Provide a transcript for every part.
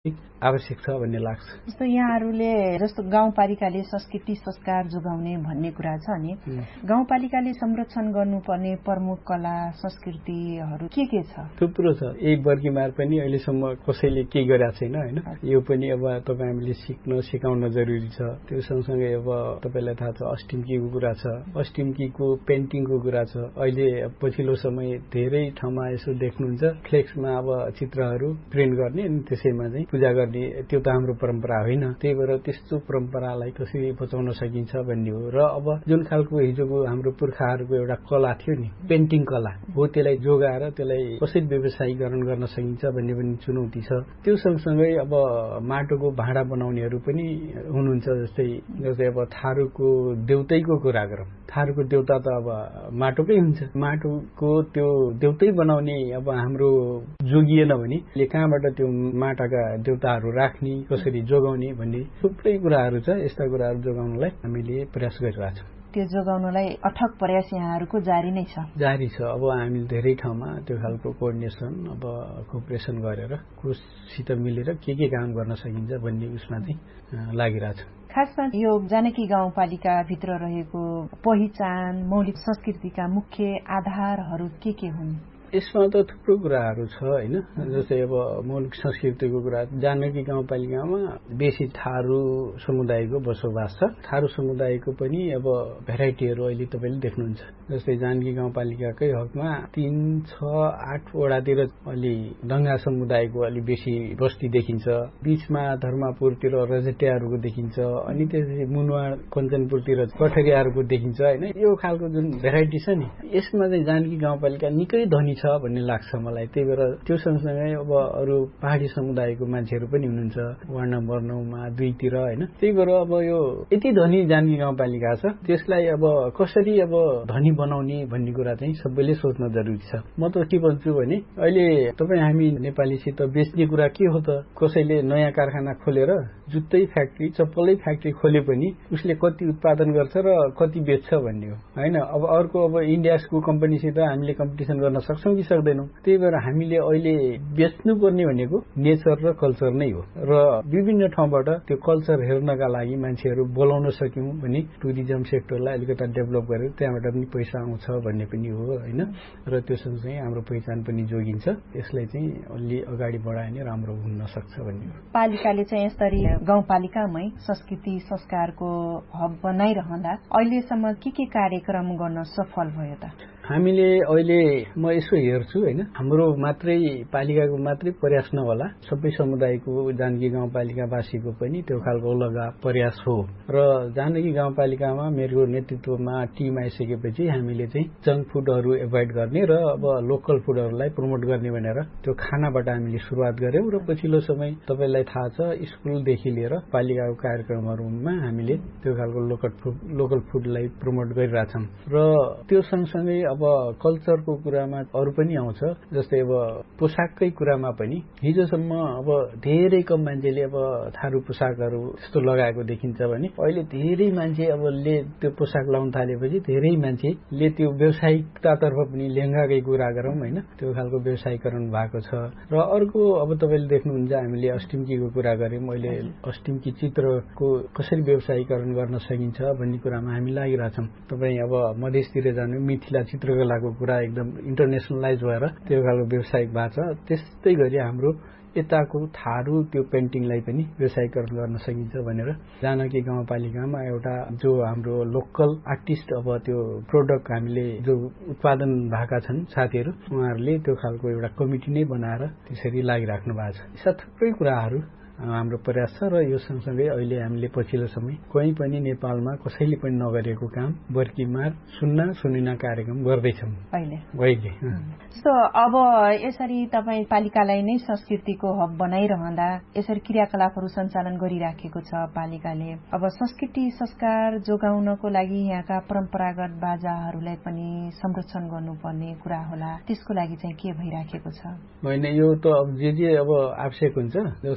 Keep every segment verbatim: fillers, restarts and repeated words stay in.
आवश्यक छ भन्ने लाग्छ। जस्तो यहाँहरूले जस्तो गाउँपालिकाले संस्कृति संस्कार जोगाउने भन्ने कुरा छ नि, गाउँपालिकाले संरक्षण गर्नुपर्ने प्रमुख कला संस्कृतिहरू के के छ? थुप्रो छ। यही बर्कीमार पनि अहिलेसम्म कसैले केही गरेको छैन होइन। यो पनि अब तपाईँ हामीले सिक्न सिकाउन जरुरी छ। त्यो सँगसँगै अब तपाईँलाई थाहा छ अस्टिम्कीको कुरा छ, अस्टिम्कीको पेन्टिङको कुरा छ। अहिले पछिल्लो समय धेरै ठाउँमा यसो देख्नुहुन्छ फ्लेक्समा अब चित्रहरू प्रिन्ट गर्ने अनि त्यसैमा चाहिँ पूजा गर्ने। त्यो त हाम्रो परम्परा होइन। त्यही भएर त्यस्तो परम्परालाई कसरी बचाउन सकिन्छ भन्ने हो। र अब जुन खालको हिजोको हाम्रो पुर्खाहरूको एउटा कला थियो नि, पेन्टिङ कला हो, त्यसलाई जोगाएर त्यसलाई कसरी व्यवसायीकरण गर्न सकिन्छ भन्ने पनि चुनौती छ। त्यो सँगसँगै अब माटोको भाँडा बनाउनेहरू पनि हुनुहुन्छ। जस्तै जस्तै अब थारूको देउतैको कुरा गरौँ, थारूको देउता त अब माटोकै हुन्छ। माटोको त्यो देउतै बनाउने अब हाम्रो जोगिएन भने कहाँबाट त्यो माटाका देउताहरू राख्ने, कसरी जोगाउने भन्ने थुप्रै कुराहरू छ। यस्ता कुराहरू जोगाउनलाई हामीले प्रयास गरिरहेका छौँ। त्यो जोगाउनलाई अथक प्रयास यहाँहरूको जारी नै छ? जारी छ। अब हामीले धेरै ठाउँमा त्यो खालको कोअर्डिनेसन अब कोअपरेसन गरेर कोसित मिलेर के के काम गर्न सकिन्छ भन्ने उसमा चाहिँ लागिरहेछ। खासमा यो जानकी गाउँपालिकाभित्र रहेको पहिचान मौलिक संस्कृतिका मुख्य आधारहरू के के हुन्? यसमा त थुप्रो कुराहरू छ होइन। जस्तै अब मौलिक संस्कृतिको कुरा, जानकी गाउँपालिकामा बेसी थारू समुदायको बसोबास छ। थारू समुदायको पनि अब भेराइटीहरू अहिले तपाईँले देख्नुहुन्छ। जस्तै जानकी गाउँपालिकाकै हकमा तीन छ आठवटातिर अलि डङ्गा समुदायको अलि बेसी बस्ती देखिन्छ। बीचमा धर्मापुरतिर रजटियाहरूको देखिन्छ। अनि त्यसपछि मुनुवा कञ्चनपुरतिर कठरियाहरूको देखिन्छ होइन। यो खालको जुन भेराइटी छ नि, यसमा चाहिँ जानकी गाउँपालिका निकै धनी छ भन्ने लाग्छ मलाई। त्यही भएर त्यो सँगसँगै अब अरू पहाडी समुदायको मान्छेहरू पनि हुनुहुन्छ वार्ड नम्बर नौमा दुईतिर होइन। त्यही भएर अब यो यति धनी जानकी गाउँपालिका छ, त्यसलाई अब कसरी अब धनी बनाउने भन्ने कुरा चाहिँ सबैले सोच्न जरुरी छ। म त के भन्छु भने अहिले तपाईँ हामी नेपालीसित बेच्ने कुरा के हो त? कसैले नयाँ कारखाना खोलेर जुत्तै फ्याक्ट्री चप्पलै फ्याक्ट्री खोले पनि उसले कति उत्पादन गर्छ र कति बेच्छ भन्ने हो होइन। अब अर्को अब इन्डियासको कम्पनीसित हामीले कम्पिटिसन गर्न सक्छौँ कि सक्दैनौँ? त्यही भएर हामीले अहिले बेच्नुपर्ने भनेको नेचर र कल्चर नै हो। र विभिन्न ठाउँबाट त्यो कल्चर हेर्नका लागि मान्छेहरू बोलाउन सक्यौँ भने टुरिज्म सेक्टरलाई अलिकता डेभलप गरेर त्यहाँबाट पनि पैसा आउँछ भन्ने पनि हो होइन। र त्यो सँगसँगै हाम्रो पहिचान पनि जोगिन्छ। यसलाई चाहिँ अलि अगाडि बढायो भने राम्रो हुन सक्छ भन्ने हो। पालिकाले चाहिँ यसरी गाउँपालिकामै संस्कृति संस्कारको हब बनाइरहँदा अहिलेसम्म के के कार्यक्रम गर्न सफल भयो त? हामीले अहिले म यसो हेर्छु होइन, हाम्रो मात्रै पालिकाको मात्रै प्रयास नहोला, सबै समुदायको जानकी गाउँपालिकावासीको पनि त्यो खालको लगा प्रयास हो। र जानकी गाउँपालिकामा मेरो नेतृत्वमा टिम आइसकेपछि हामीले चाहिँ जङ्क फुडहरू एभोइड गर्ने र अब लोकल फुडहरूलाई प्रमोट गर्ने भनेर त्यो खानाबाट हामीले सुरुवात गर्यौं। र पछिल्लो समय तपाईँलाई थाहा छ स्कुलदेखि लिएर पालिकाको कार्यक्रमहरूमा हामीले त्यो खालको लोकल फुड लोकल फुडलाई प्रमोट गरिरहेछौँ। र त्यो सँगसँगै अब कल्चरको कुरामा अरू पनि आउँछ। जस्तै अब पोसाककै कुरामा पनि हिजोसम्म अब धेरै कम मान्छेले अब थारू पोसाकहरू त्यस्तो लगाएको देखिन्छ भने अहिले धेरै मान्छे अब ले त्यो पोसाक लाउन थालेपछि धेरै मान्छेले त्यो व्यावसायिकतातर्फ पनि लेहङ्गाकै कुरा गरौँ होइन, त्यो खालको व्यवसायीकरण भएको छ। र अर्को अब तपाईँले देख्नुहुन्छ हामीले अस्टिम्कीको कुरा गऱ्यौँ। अहिले अस्टिम्की चित्रको कसरी व्यवसायीकरण गर्न सकिन्छ भन्ने कुरामा हामी लागिरहेछौँ। तपाईँ अब मधेसतिर जानु मिथिला चित्रकलाको कुरा एकदम इन्टरनेसनलाइज भएर त्यो खालको व्यवसायिक भएको छ। त्यस्तै गरी हाम्रो यताको थारू त्यो पेन्टिङलाई पनि व्यवसायीकरण गर्न सकिन्छ भनेर जानकी गाउँपालिकामा एउटा जो हाम्रो लोकल आर्टिस्ट अब त्यो प्रोडक्ट हामीले जो उत्पादन भएका छन् साथीहरू, उहाँहरूले त्यो खालको एउटा कमिटी नै बनाएर त्यसरी लागिराख्नु भएको छ। यस्ता थुप्रै कुराहरू हाम्रो प्रयास छ। र यो सँगसँगै अहिले हामीले पछिल्लो समय कहीँ पनि नेपालमा कसैले पनि नगरेको काम बर्कीमार सुन्न सुनिना कार्यक्रम गर्दैछौँ अहिले अहिले सो अब यसरी तपाईँ पालिकालाई नै संस्कृतिको हब बनाइरहँदा यसरी क्रियाकलापहरू सञ्चालन गरिराखेको छ पालिकाले। अब संस्कृति संस्कार जोगाउनको लागि यहाँका परम्परागत बाजाहरूलाई पनि संरक्षण गर्नुपर्ने कुरा होला, त्यसको लागि चाहिँ के भइराखेको छ? होइन, यो त अब जे जे अब आवश्यक हुन्छ, जस्तै अब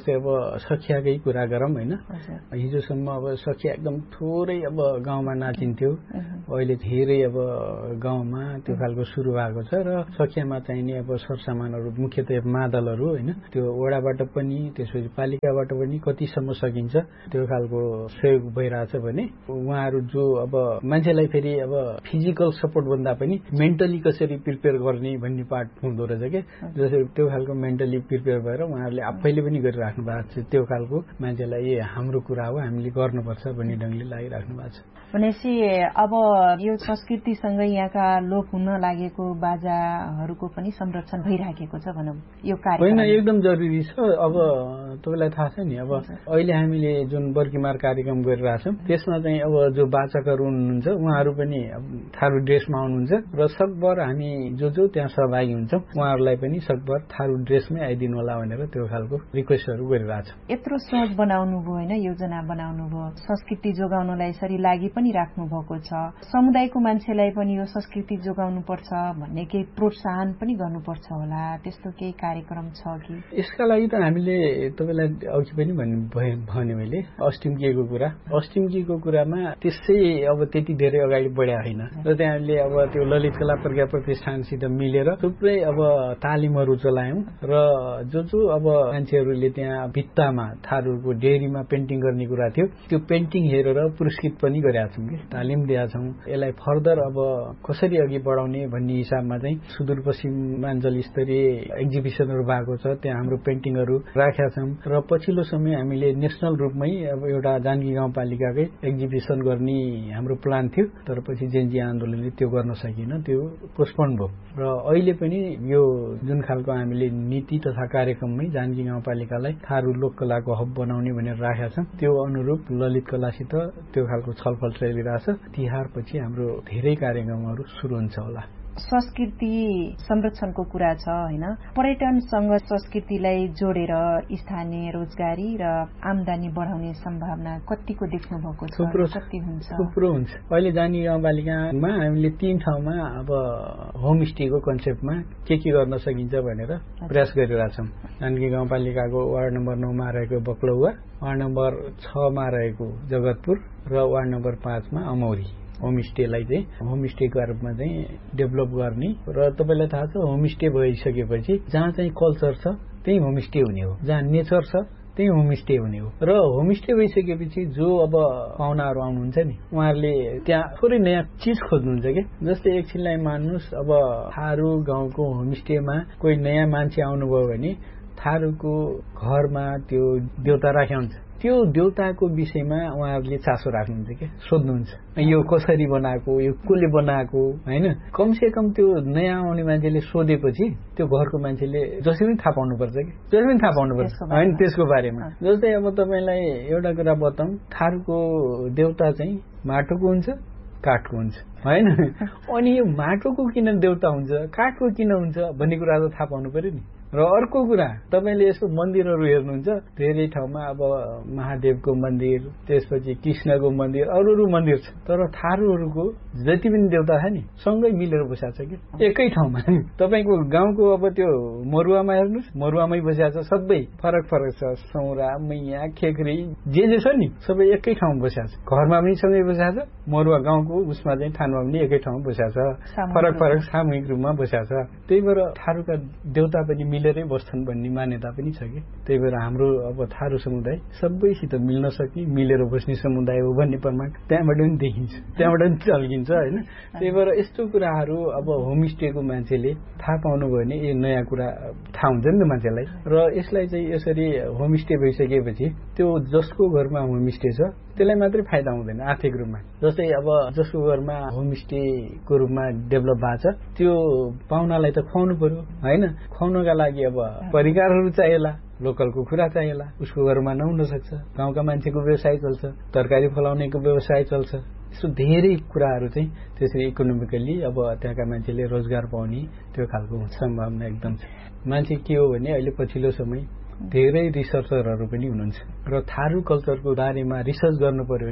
सखियाकै कुरा गरौँ होइन, हिजोसम्म अब सखिया एकदम थोरै अब गाउँमा नाचिन्थ्यो, अहिले धेरै अब गाउँमा त्यो खालको सुरु भएको छ र सखियामा चाहिने अब सरसामानहरू मुख्यतः मादलहरू होइन त्यो वडाबाट पनि त्यसपछि पालिकाबाट पनि कतिसम्म सकिन्छ त्यो खालको सहयोग भइरहेछ भने उहाँहरू जो अब मान्छेलाई फेरि अब फिजिकल सपोर्ट भन्दा पनि मेन्टली कसरी प्रिपेयर गर्ने भन्ने पार्ट हुँदो रहेछ के, जसरी त्यो खालको मेन्टली प्रिपेयर भएर उहाँहरूले आफैले पनि गरिराख्नु भएको छ। त्यो खालको मान्छेलाई ए हाम्रो कुरा हो हामीले गर्नुपर्छ भन्ने ढङ्गले लागिराख्नु भएको छ। भनेपछि अब यो संस्कृतिसँग यहाँका लोप हुन लागेको बाजाहरूको पनि संरक्षण भइराखेको छ भनौँ यो कार्य होइन, एकदम जरुरी छ। अब तपाईँलाई थाहा छ नि, अब अहिले हामीले जुन बर्किमार कार्यक्रम गरिरहेछौँ त्यसमा चाहिँ अब जो वाचकहरू हुनुहुन्छ उहाँहरू पनि थारू ड्रेसमा आउनुहुन्छ र सकभर हामी जो जो त्यहाँ सहभागी हुन्छौँ उहाँहरूलाई पनि सकभर थारू ड्रेसमै आइदिनु होला भनेर त्यो खालको रिक्वेस्टहरू गरिरहेछौँ। यत्रो सोच बनाउनु भयो होइन, योजना बनाउनु भयो, संस्कृति जोगाउनलाई यसरी लागि पनि राख्नु भएको छ, समुदायको मान्छेलाई पनि यो संस्कृति जोगाउनु पर्छ भन्ने केही प्रोत्साहन पनि गर्नुपर्छ होला, त्यस्तो केही कार्यक्रम छ कि? यसका लागि त हामीले तपाईँलाई अघि पनि भने मैले अस्टिम्कीको कुरा अस्टिम्कीको कुरामा त्यसै अब त्यति धेरै अगाडि बढ्या होइन र त्यहाँले अब त्यो ललित कला प्रज्ञा प्रतिष्ठानसित मिलेर थुप्रै अब तालिमहरू चलायौं र जो जो अब मान्छेहरूले त्यहाँ भित्तामा थारूको डेरीमा पेन्टिङ गर्ने कुरा थियो त्यो पेन्टिङ हेरेर पुरस्कृत पनि गरेका छौं कि तालिम दिएका छौं। यसलाई फर्दर अब कसरी अघि बढाउने भन्ने हिसाबमा चाहिँ सुदूरपश्चिमाञ्चल स्तरीय एक्जिबिसनहरू भएको छ, त्यहाँ हाम्रो पेन्टिङहरू राखेका छौं र पछिल्लो समय हामीले नेशनल रूपमै अब एउटा जानकी गाउँपालिकाकै एक्जिबिसन गर्ने हाम्रो प्लान थियो, तर पछि जेएनजी आन्दोलनले त्यो गर्न सकिन, त्यो पोस्टपोन भयो र अहिले पनि यो जुन खालको हामीले नीति तथा कार्यक्रममै जानकी गाउँपालिकालाई थारू लोककलाको हब बनाउने भनेर राखेका छौं, त्यो अनुरूप ललित कलासित त्यो खालको छलफल चलिरहेछ। तिहारपछि हाम्रो धेरै कार्यक्रमहरू सुरु हुन्छ होला। संस्कृति संरक्षणको कुरा छ हैन, पर्यटनसँग संस्कृतिलाई जोडेर स्थानीय रोजगारी र आमदानी बढाउने सम्भावना कतिको देख्नु भएको छ? कति हुन्छ? थुप्रो हुन्छ। अहिले जानकी गाउँपालिकामा हामीले तीन ठाउँमा अब होमस्टेको कन्सेप्टमा के के गर्न सकिन्छ भनेर प्रयास गरिरहेछौं। जानकी गाउँपालिकाको वार्ड नम्बर नौ मा रहेको बक्लौवा, वार्ड नम्बर छ मा रहेको जगतपुर र वार्ड नम्बर पाँच मा अमौरी होमस्टेलाई चाहिँ होमस्टेको रूपमा चाहिँ डेभलप गर्ने र तपाईलाई थाहा छ होमस्टे भइसकेपछि जहाँ चाहिँ कल्चर छ त्यही होमस्टे हुने हो, जहाँ नेचर छ त्यही होमस्टे हुने हो र होमस्टे भइसकेपछि जो अब पाहुनाहरू आउनुहुन्छ नि उहाँहरूले त्यहाँ थोरै नयाँ चिज खोज्नुहुन्छ कि, जस्तै एकछिनलाई मान्नुहोस् अब थारू गाउँको होमस्टेमा कोही नयाँ मान्छे आउनुभयो भने थारूको घरमा त्यो देउता राख्या हुन्छ, त्यो देउताको विषयमा उहाँहरूले चासो राख्नुहुन्छ के, सोध्नुहुन्छ यो कसरी बनाएको, यो कसले बनाएको हैन। कमसे कम त्यो नयाँ आउने मान्छेले सोधेपछि त्यो घरको मान्छेले जसरी पनि थाहा पाउनुपर्छ कि, जसरी पनि थाहा पाउनुपर्छ हैन त्यसको बारेमा। जस्तै अब तपाईलाई एउटा कुरा बताउँ, थारूको देउता चाहिँ माटोको हुन्छ, काठको हुन्छ हैन, अनि यो माटोको किन देउता हुन्छ, काठको किन हुन्छ भन्ने कुरा त थाहा पाउनु पर्यो नि। र अर्को कुरा तपाईले यसो मन्दिरहरू हेर्नुहुन्छ, धेरै ठाउँमा अब महादेवको मन्दिर, त्यसपछि कृष्णको मन्दिर, अरू अरू मन्दिर छ, तर थारूहरूको जति पनि देउता छ नि सँगै मिलेर बसेको छ कि एकै ठाउँमा। तपाईको गाउँको अब त्यो मरुवामा हेर्नुस्, मरुवामै बसेको छ, सबै फरक फरक छ, सौरा, मैया, खेक्री जे जे छ नि सबै एकै ठाउँमा बसेको छ, घरमा पनि सँगै बसेको छ, मरुवा गाउँको उसमा चाहिँ थानमा पनि एकै ठाउँमा बसेको छ, फरक फरक सामूहिक रूपमा बसेको छ। त्यही भएर थारूका देउता पनि मिलेरै बस्छन् भन्ने मान्यता पनि छ कि, त्यही भएर हाम्रो अब थारू समुदाय सबैसित मिल्न सक्ने मिलेर बस्ने समुदाय हो भन्ने प्रमाण त्यहाँबाट पनि देखिन्छ, त्यहाँबाट पनि झल्किन्छ हैन। त्यही भएर यस्तो कुराहरू अब होमस्टेको मान्छेले थाहा पाउनुभयो भने यो नयाँ कुरा थाहा हुन्छ नि त मान्छेलाई। र यसलाई चाहिँ यसरी होमस्टे भइसकेपछि त्यो जसको घरमा होमस्टे छ त्यसलाई मात्रै फाइदा हुँदैन आर्थिक रूपमा। जस्तै अब जसको घरमा होमस्टेको रूपमा डेभलप भएको छ त्यो पाहुनालाई त खुवाउनु पर्यो हैन, खुवाउनका लागि अब परिकारहरू चाहिएला, लोकलको कुरा चाहिएला, उसको घरमा नहुन सक्छ, गाउँका मान्छेको व्यवसाय चल्छ, तरकारी फलाउनेको व्यवसाय चल्छ, यस्तो धेरै कुराहरू चाहिँ त्यसरी इकोनोमिकली अब त्यहाँका मान्छेले रोजगार पाउने त्यो खालको सम्भावना एकदम छ। मान्छे के हो भने अहिले पछिल्लो समय धेरै रिसर्चरहरू पनि हुनुहुन्छ र थारू कल्चरको बारेमा रिसर्च गर्नु पर्यो भने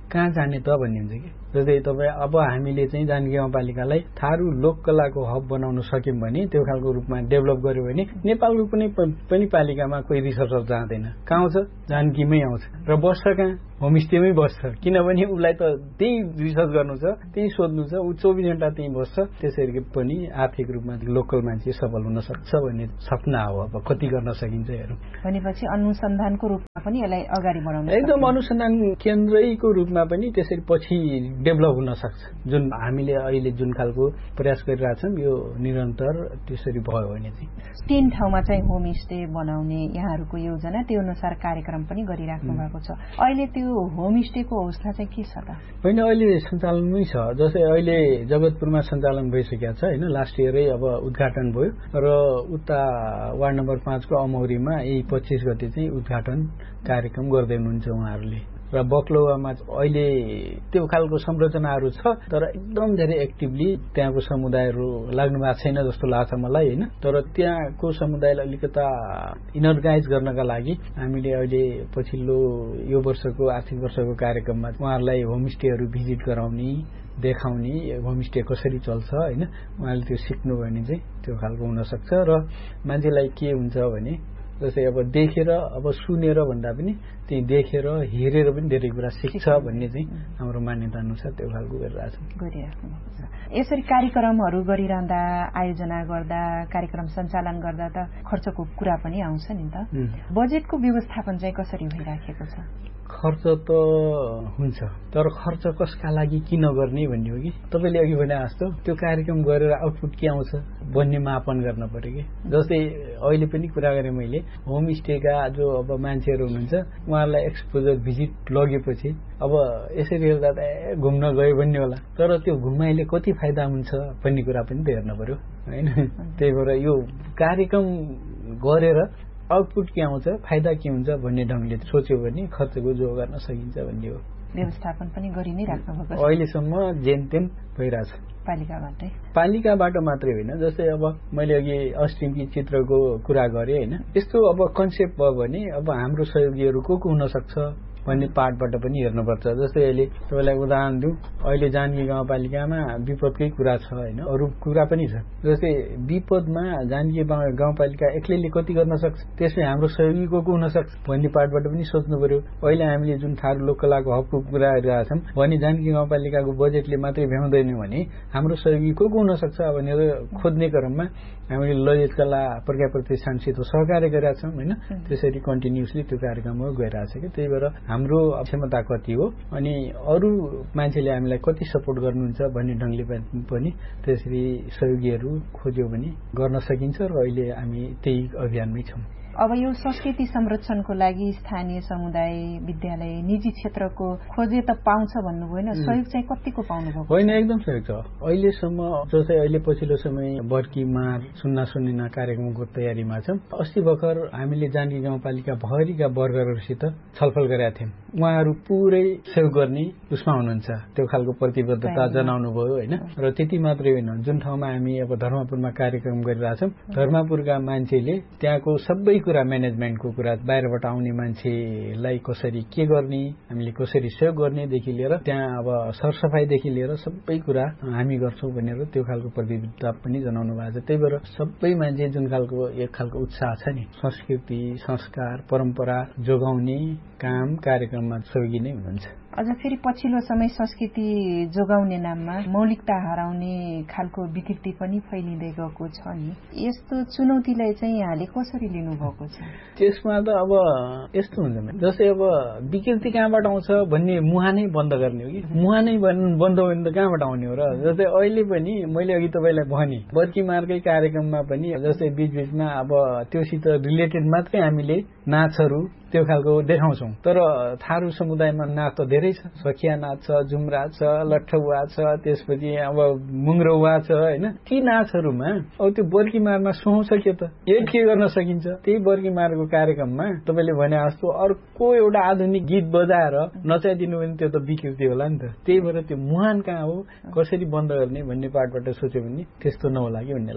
कहाँ जाने त भन्ने हुन्छ कि। जस्तै तपाईँ अब हामीले चाहिँ जानकी गाउँपालिकालाई थारू लोककलाको हब बनाउन सक्यौँ भने त्यो खालको रूपमा डेभलप गर्यो भने नेपालको कुनै पनि पालिकामा कोही रिसर्चर जाँदैन। कहाँ आउँछ? जानकीमै आउँछ र बस्छ कहाँ? होमस्टेमै बस्छ। किनभने उसलाई त त्यही रिसर्च गर्नु छ, त्यही सोध्नु छ, ऊ चौबिस घण्टा त्यहीँ बस्छ। त्यसरी पनि आर्थिक रूपमा लोकल मान्छे सफल हुन सक्छ भन्ने सपना हो। अब कति गर्न सकिन्छ हेरौँ। भनेपछि अनुसन्धानको रूपमा पनि यसलाई अगाडि बढाउनु एकदम अनुसन्धान केन्द्रैको रूपमा पनि त्यसरी पछि डेभलप हुन सक्छ। जुन हामीले अहिले जुन खालको प्रयास गरिरहेछौँ यो निरन्तर त्यसरी भयो भने चाहिँ तीन ठाउँमा चाहिँ होमस्टे बनाउने यहाँहरूको योजना, त्यो अनुसार कार्यक्रम पनि गरिराख्नु भएको छ। अहिले त्यो होमस्टेको अवस्था चाहिँ के छ त? होइन, अहिले सञ्चालनमै छ। जस्तै अहिले जगतपुरमा सञ्चालन भइसकेको छ होइन, लास्ट इयरै अब उद्घाटन भयो र उता वार्ड नम्बर पाँचको अमौरीमा यही पच्चिस गते चाहिँ उद्घाटन कार्यक्रम गर्दै हुनुहुन्छ उहाँहरूले। र बक्लौवामा अहिले त्यो खालको संरचनाहरू छ तर एकदम धेरै एक्टिभली त्यहाँको समुदायहरू लाग्नु भएको छैन जस्तो लाग्छ मलाई होइन। तर त्यहाँको समुदायलाई अलिकता इनर्गाइज गर्नका लागि हामीले अहिले पछिल्लो यो वर्षको आर्थिक वर्षको कार्यक्रममा उहाँहरूलाई होमस्टेहरू भिजिट गराउने, देखाउने, होमस्टे कसरी चल्छ होइन, उहाँले त्यो सिक्नु भने चाहिँ त्यो खालको हुनसक्छ। र मान्छेलाई के हुन्छ भने जस्तै अब देखेर अब सुनेर भन्दा पनि त्यही देखेर हेरेर पनि धेरै कुरा सिक्छ भन्ने चाहिँ हाम्रो मान्यता अनुसार त्यो खालको गरिरहेछौँ गरिराख्नु भएको छ। यसरी कार्यक्रमहरू गरिरहँदा, आयोजना गर्दा, कार्यक्रम सञ्चालन गर्दा त खर्चको कुरा पनि आउँछ नि त। बजेटको व्यवस्थापन चाहिँ कसरी भइराखेको छ? खर्च त हुन्छ तर खर्च कसका लागि किन गर्ने भन्ने हो कि तपाईँले अघि भने जस्तो त्यो कार्यक्रम गरेर आउटपुट के आउँछ भन्ने मापन गर्न पर्यो कि। जस्तै अहिले पनि कुरा गरेँ मैले, होमस्टेका जो अब मान्छेहरू हुनुहुन्छ उहाँहरूलाई एक्सपोजर भिजिट लगेपछि अब यसरी हेर्दा त ए घुम्न गयो भन्ने होला, तर त्यो घुमाइले कति फाइदा हुन्छ भन्ने कुरा पनि त हेर्न पर्यो होइन। त्यही भएर यो कार्यक्रम गरेर आउटपुट के आउँछ, फाइदा के हुन्छ भन्ने ढङ्गले सोच्यो भने खर्चको जो गर्न सकिन्छ भन्ने हो। व्यवस्थापन पनि गरि नै राख्नु भएको छ अहिलेसम्म जेन तेन भइरहेछ पालिकाबाटै। पालिकाबाट मात्रै होइन, जस्तै अब मैले अघि अस्ट्रिमकी चित्रको कुरा गरेँ होइन, यस्तो अब कन्सेप्ट भयो भने अब हाम्रो सहयोगीहरू को को हुन सक्छ भन्ने पार्टबाट पनि हेर्नुपर्छ। जस्तै अहिले तपाईँलाई उदाहरण दिउँ, अहिले जानकी गाउँपालिकामा विपदकै कुरा छ होइन, अरू कुरा पनि छ। जस्तै विपदमा जानकी गाउँपालिका एक्लैले कति गर्न सक्छ, त्यसमै हाम्रो सहयोगी को को हुन सक्छ भन्ने पार्टबाट पनि सोच्नु पर्यो। अहिले हामीले जुन थारू लोककलाको हबको कुरा गरिरहेछौँ भने जानकी गाउँपालिकाको बजेटले मात्रै भ्याउँदैन भने हाम्रो सहयोगी को को हुन सक्छ भनेर खोज्ने क्रममा हामीले ललित कला प्रज्ञा प्रतिष्ठानसित सहकार्य गरेका छौँ होइन। त्यसरी कन्टिन्युसली त्यो कार्यक्रममा गइरहेछ कि। त्यही भएर हाम्रो क्षमता कति हो अनि अरू मान्छेले हामीलाई कति सपोर्ट गर्नुहुन्छ भन्ने ढङ्गले पनि त्यसरी सहयोगीहरू खोज्यो भने गर्न सकिन्छ र अहिले हामी त्यही अभियानमै छौँ। अब यो संस्कृति संरक्षणको लागि स्थानीय समुदाय, विद्यालय, निजी क्षेत्रको खोजे त पाउँछ भन्नुभयो होइन, सहयोग चाहिँ कतिको पाउनुभयो? होइन, एकदम सहयोग छ अहिलेसम्म। जस्तै अहिले पछिल्लो समय बर्की मार सुन्ना सुनिना कार्यक्रमको तयारीमा छौँ। अस्ति भर्खर हामीले जानकी गाउँपालिका भरिका वर्गरहरूसित छलफल गरेका थियौँ। उहाँहरू पुरै सहयोग गर्ने उसमा हुनुहुन्छ, त्यो खालको प्रतिबद्धता जनाउनु भयो होइन। र त्यति मात्रै होइन, जुन ठाउँमा हामी अब धर्मपुरमा कार्यक्रम गरिरहेछौँ, धर्मपुरका मान्छेले त्यहाँको सबै कुरा, म्यानेजमेन्टको कुरा, बाहिरबाट आउने मान्छेलाई कसरी के गर्ने, हामीले कसरी सहयोग गर्नेदेखि लिएर त्यहाँ अब सरसफाइदेखि लिएर सबै कुरा हामी गर्छौँ भनेर त्यो खालको प्रतिबद्धता पनि जनाउनु भएको छ। त्यही भएर सबै मान्छे जुन खालको एक खालको उत्साह छ नि, संस्कृति संस्कार परम्परा जोगाउने काम कार्यक्रममा सहयोगी नै हुनुहुन्छ। अझ फेरि पछिल्लो समय संस्कृति जोगाउने नाममा मौलिकता हराउने खालको विकृति पनि फैलिँदै गएको छ नि, यस्तो चुनौतीलाई चाहिँ यहाँले कसरी लिनुभएको छ? त्यसमा त अब यस्तो हुन्छ जस्तै अब विकृति कहाँबाट आउँछ भन्ने मुहानै बन्द गर्ने हो कि। मुहानै बन्द हो भने त कहाँबाट आउने हो र। जस्तै अहिले पनि मैले अघि तपाईँलाई भने बर्की मार्कै कार्यक्रममा पनि जस्तै बीचबीचमा अब त्योसित रिलेटेड मात्रै हामीले नाचहरू त्यो खालको देखाउँछौँ, तर थारू समुदायमा नाच त धेरै छ। सखिया नाच छ, जुम्रा छ, लट्ठुवा छ, त्यसपछि अब मुङ्ग्रौवा छ होइन। ती नाचहरूमा अब त्यो बर्की मारमा सुहाउँछ के त, एक के गर्न सकिन्छ। त्यही बर्की मारको कार्यक्रममा तपाईँले भने जस्तो अर्को एउटा आधुनिक गीत बजाएर नचाइदिनु भने त्यो त विकृति होला नि त। त्यही भएर त्यो मुहान कहाँ हो, कसरी बन्द गर्ने भन्ने पार्टबाट सोच्यो भने त्यस्तो नहोला कि भन्ने लाग्छ।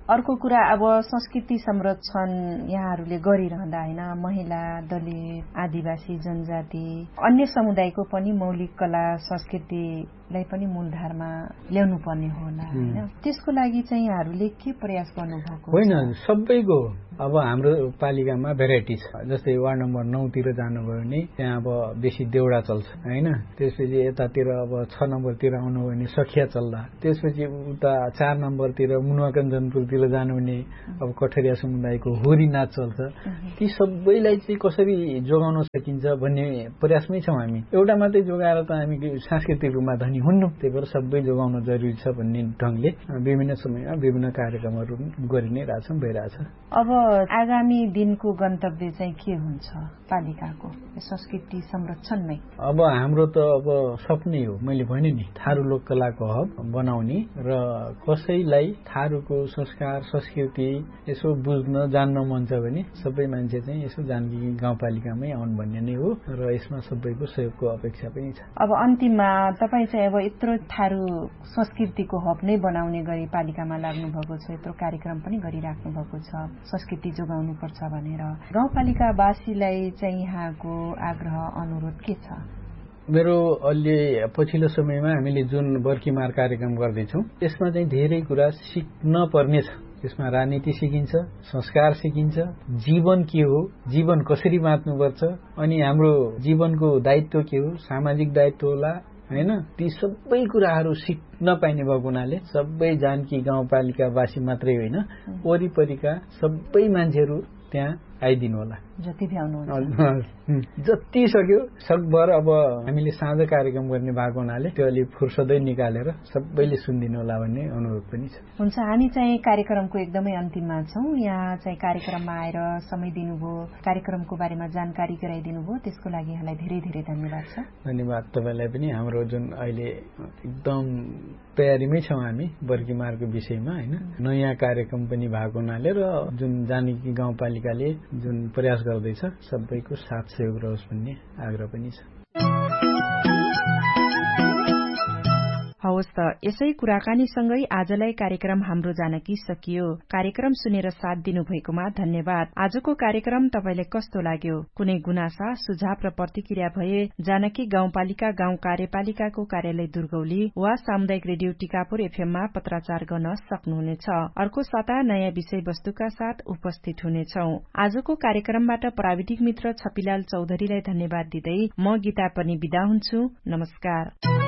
अर्को कुरा अब संस्कृति संरक्षण यहाँहरूले गरिरहँदा होइन महिला, दलित, आदिवासी, जनजाति अन्य समुदायको पनि मौलिक कला संस्कृतिलाई पनि मूलधारमा ल्याउनु पर्ने होला होइन, त्यसको लागि चाहिँ यहाँहरूले के प्रयास गर्नुभएको? होइन, सबैको अब हाम्रो पालिकामा भेराइटी छ। जस्तै वार्ड नम्बर नौतिर जानुभयो भने त्यहाँ अब बेसी देउडा चल्छ होइन, त्यसपछि यतातिर अब छ नम्बरतिर आउनुभयो भने सखिया चल्दा, त्यसपछि उता चार नम्बरतिर मुनुवाकञ्चनपुरतिर जानु भने अब कठरिया समुदायको होरी नाच चल्छ। ती सबैलाई चाहिँ कसरी जोगाउन सकिन्छ भन्ने प्रयासमै छौँ हामी। एउटा मात्रै जोगाएर त हामी सांस्कृतिक रूपमा धनी हुन्नौँ, त्यही भएर सबै जोगाउन जरुरी छ भन्ने ढङ्गले विभिन्न समयमा विभिन्न कार्यक्रमहरू गरि नै रहेछौँ, भइरहेछ। अब आगामी दिनको गन्तव्य चाहिँ के हुन्छ पालिकाको संस्कृति संरक्षणमै? अब हाम्रो त अब सपनै हो, मैले भने नि थारू लोककलाको हब बनाउने र कसैलाई थारूको संस्कार संस्कृति यसो बुझ्न जान्न मन छ भने सबै मान्छे चाहिँ यसो जानकी गाउँपालिकामै आउन् भन्ने नै हो र यसमा सबैको सहयोगको अपेक्षा पनि छ। अब अन्तिममा तपाईँ चाहिँ अब यत्रो थारू संस्कृतिको हब नै बनाउने गरी पालिकामा लाग्नु भएको छ, यत्रो कार्यक्रम पनि गरिराख्नु भएको छ संस्कृति जोगाउनु पर्छ भनेर, गाउँपालिकावासीलाई चाहिँ यहाँको आग्रह अनुरोध के छ? मेरो अहिले पछिल्लो समयमा हामीले जुन बर्कीमार कार्यक्रम गर्दैछौँ त्यसमा चाहिँ धेरै कुरा सिक्न पर्ने छ। त्यसमा राजनीति सिकिन्छ, संस्कार सिकिन्छ, जीवन के हो, जीवन कसरी बाँच्नुपर्छ, अनि हाम्रो जीवनको दायित्व के हो, सामाजिक दायित्व होला होइन, ती सबै कुराहरू सिक्न पाइने भएको हुनाले सबै जानकी गाउँपालिकावासी मात्रै होइन वरिपरिका सबै मान्छेहरू त्यहाँ आइदिनु होला। जति भ्याउनुहुन्छ जति सक्यो सकभर। अब हामीले साँझ कार्यक्रम गर्ने भएको हुनाले त्यो अलि फुर्सदै निकालेर सबैले सुनिदिनु होला भन्ने अनुरोध पनि छ। हुन्छ, हामी चाहिँ कार्यक्रमको एकदमै अन्तिममा छौँ। यहाँ चाहिँ कार्यक्रममा आएर समय दिनुभयो, कार्यक्रमको बारेमा जानकारी गराइदिनु भयो, त्यसको लागि यहाँलाई धेरै धेरै धन्यवाद छ। धन्यवाद तपाईँलाई पनि। हाम्रो जुन अहिले एकदम तयारीमै छौँ हामी बर्कीमारको विषयमा होइन, नयाँ कार्यक्रम पनि भएको हुनाले र जुन जानकी गाउँपालिकाले जुन प्रयास गर्दैछ सबैको साथ सहयोग रहोस् भन्ने आग्रह पनि छ। हवस् त, यसै कुराकानीसँगै आजलाई कार्यक्रम हाम्रो जानकी सकियो। कार्यक्रम सुनेर साथ दिनुभएकोमा धन्यवाद। आजको कार्यक्रम तपाईलाई कस्तो लाग्यो? कुनै गुनासा, सुझाव र प्रतिक्रिया भए जानकी गाउँपालिका गाउँ कार्यपालिकाको कार्यालय दुर्गौली वा सामुदायिक रेडियो टिकापुर एफएममा पत्राचार गर्न सक्नुहुनेछ। अर्को साता नयाँ विषयवस्तुका साथ उपस्थित हुनेछौं। आजको कार्यक्रमबाट प्राविधिक मित्र छपिलाल चौधरीलाई धन्यवाद दिँदै म गीता पनि बिदा हुन्छु। नमस्कार।